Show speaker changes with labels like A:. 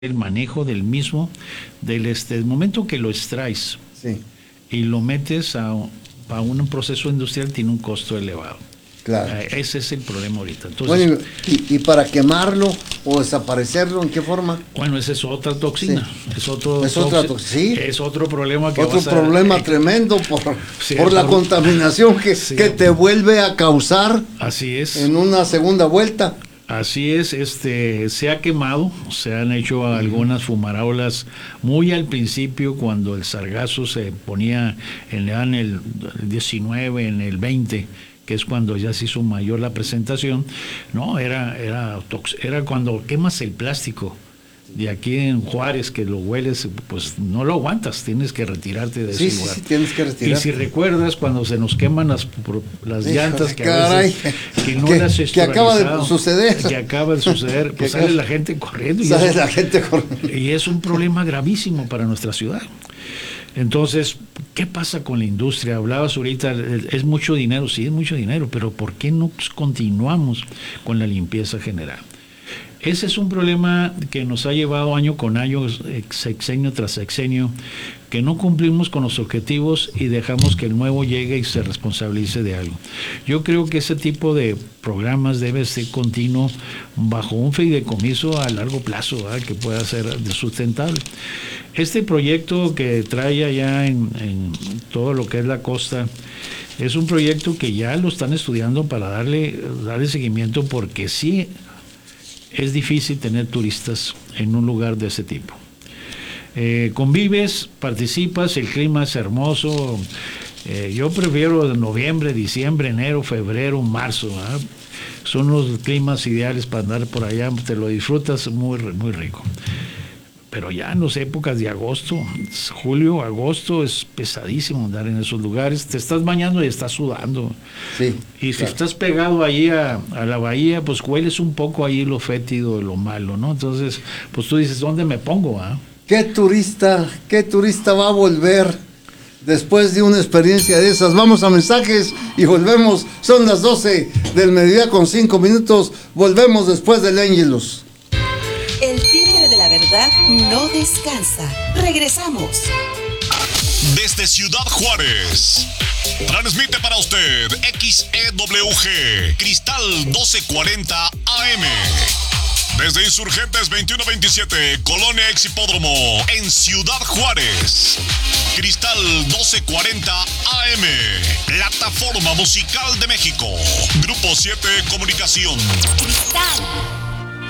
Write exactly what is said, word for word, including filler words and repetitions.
A: el manejo del mismo, del este, el momento que lo extraes
B: sí.
A: y lo metes a, a un proceso industrial, tiene un costo elevado.
B: Claro.
A: Ese es el problema ahorita. Entonces,
B: bueno, y, y para quemarlo o desaparecerlo, ¿en qué forma?
A: Bueno, esa es otra toxina. Sí. Es otro
B: es, otra tox sí.
A: es otro problema que
B: Otro
A: vas a,
B: problema
A: eh,
B: tremendo por,
A: sí,
B: por la
A: por,
B: contaminación que,
A: sí,
B: que te vuelve a causar.
A: Así es.
B: En una segunda vuelta.
A: Así es, este, se ha quemado, se han hecho algunas fumarolas muy al principio cuando el sargazo se ponía en, en el diecinueve, en el veinte, que es cuando ya se hizo mayor la presentación. No, era, era, era cuando quemas el plástico. De aquí en Juárez, que lo hueles, pues no lo aguantas, tienes que retirarte de
B: sí,
A: ese
B: sí,
A: lugar.
B: Sí, tienes que retirarte.
A: Y si recuerdas cuando se nos queman las, las
B: Híjole,
A: llantas que
B: caray,
A: a veces que no
B: que,
A: las
B: que acaba de suceder,
A: que acaba de suceder, pues sale la gente corriendo.
B: Sale
A: y eso,
B: la gente corriendo.
A: Y es un problema gravísimo para nuestra ciudad. Entonces, ¿qué pasa con la industria? Hablabas ahorita, es mucho dinero, sí, es mucho dinero, pero ¿por qué no continuamos con la limpieza general? Ese es un problema que nos ha llevado año con año, sexenio tras sexenio, que no cumplimos con los objetivos y dejamos que el nuevo llegue y se responsabilice de algo. Yo creo que ese tipo de programas debe ser continuo bajo un fideicomiso a largo plazo, ¿verdad?, que pueda ser sustentable. Este proyecto que trae allá en, en todo lo que es la costa es un proyecto que ya lo están estudiando para darle, darle seguimiento, porque sí es difícil tener turistas en un lugar de ese tipo. Eh, convives, participas, el clima es hermoso. Eh, yo prefiero noviembre, diciembre, enero, febrero, marzo, ¿eh? Son los climas ideales para andar por allá, te lo disfrutas muy, muy rico. Pero ya en las épocas de agosto, julio, agosto, es pesadísimo andar en esos lugares. Te estás bañando y estás sudando.
B: Sí,
A: y si
B: claro.
A: estás pegado ahí a, a la bahía, pues hueles un poco ahí lo fétido, lo malo, ¿no? Entonces, pues tú dices, ¿dónde me pongo? ¿Ah?
B: ¿Qué turista, qué turista va a volver después de una experiencia de esas? Vamos a mensajes y volvemos. Son las doce del mediodía con cinco minutos. Volvemos después del Ángelus.
C: El timbre de la verdad no descansa. Regresamos.
D: Desde Ciudad Juárez, transmite para usted X E W G, Cristal doce cuarenta A M. Desde Insurgentes veintiuno veintisiete, Colonia Ex Hipódromo, en Ciudad Juárez. Cristal doce cuarenta A M, Plataforma Musical de México. Grupo siete Comunicación.
C: Cristal